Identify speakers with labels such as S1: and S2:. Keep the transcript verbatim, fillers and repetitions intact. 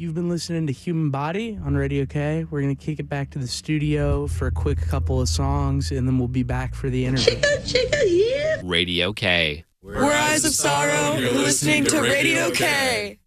S1: You've been listening to Human Body on Radio K. We're going to kick it back to the studio for a quick couple of songs, and then we'll be back for the interview.
S2: Chicka, chicka, yeah.
S3: Radio K.
S2: We're Eyes of Sorrow. You're listening to Radio K.